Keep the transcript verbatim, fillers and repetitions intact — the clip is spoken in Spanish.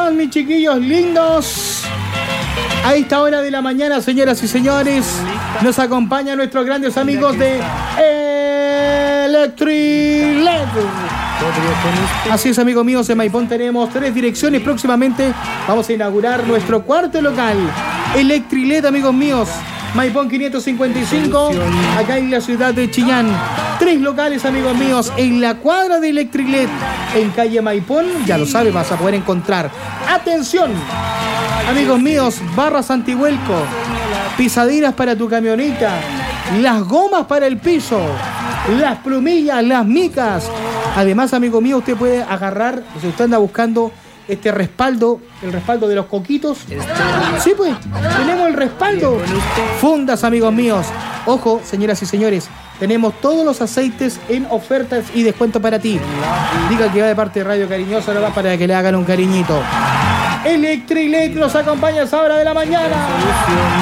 días, mis chiquillos lindos. A esta hora de la mañana, señoras y señores, nos acompañan nuestros grandes amigos de Electrilet. Así es, amigos míos, en Maipón tenemos tres direcciones. Próximamente vamos a inaugurar nuestro cuarto local, Electrilet, amigos míos. Maipón quinientos cincuenta y cinco, acá en la ciudad de Chillán. Tres locales, amigos míos, en la cuadra de Electrilet, en calle Maipón. Ya lo sabes, vas a poder encontrar. ¡Atención! Amigos míos, barras antivuelco, pisaderas para tu camioneta, las gomas para el piso, las plumillas, las micas. Además, amigo mío, usted puede agarrar, si usted anda buscando este respaldo, el respaldo de los coquitos. Sí, pues, tenemos el respaldo. Fundas, amigos míos. Ojo, señoras y señores, tenemos todos los aceites en ofertas y descuento para ti. Diga que va de parte de Radio Cariñosa, no va para que le hagan un cariñito. Electrilet nos acompaña a esa hora de la mañana.